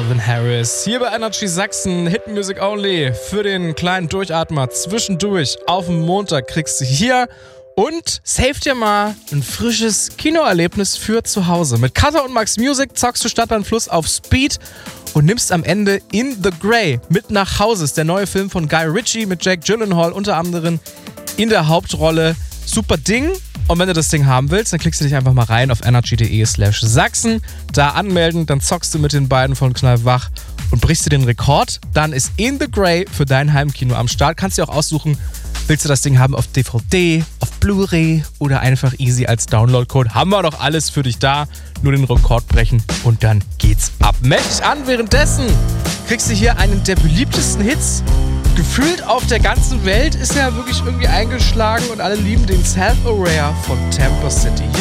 Calvin Harris. Hier bei Energy Sachsen, Hit Music Only. Für den kleinen Durchatmer zwischendurch auf dem Montag kriegst du hier und save dir mal ein frisches Kinoerlebnis für zu Hause. Mit Cutter und Max Music zockst du Stadt beim Fluss auf Speed und nimmst am Ende In the Grey mit nach Hause. Das ist der neue Film von Guy Ritchie mit Jake Gyllenhaal unter anderem in der Hauptrolle. Super Ding. Und wenn du das Ding haben willst, dann klickst du dich einfach mal rein auf energy.de/Sachsen. Da anmelden, dann zockst du mit den beiden von Knallwach und brichst dir den Rekord. Dann ist In the Grey für dein Heimkino am Start. Kannst du auch aussuchen, willst du das Ding haben auf DVD, auf Blu-ray oder einfach easy als Download-Code. Haben wir doch alles für dich da. Nur den Rekord brechen und dann geht's ab. Meld dich an, währenddessen kriegst du hier einen der beliebtesten Hits. Gefühlt auf der ganzen Welt ist er wirklich irgendwie eingeschlagen und alle lieben den Self-Aware von Tampa City.